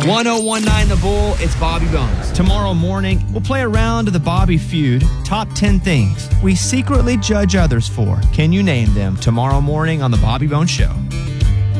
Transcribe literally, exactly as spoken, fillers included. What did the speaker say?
one oh one nine The Bull, it's Bobby Bones. Tomorrow morning, we'll play a round of the Bobby Feud. Top ten things we secretly judge others for. Can you name them? Tomorrow morning on the Bobby Bones Show.